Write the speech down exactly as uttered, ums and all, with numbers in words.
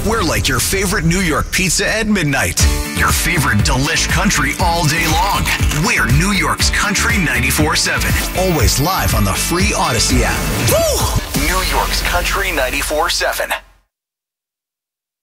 We're like your favorite New York pizza at midnight. Your favorite delish country all day long. We're New York's Country ninety-four seven. Always live on the free Odyssey app. Woo! New York's Country ninety-four seven.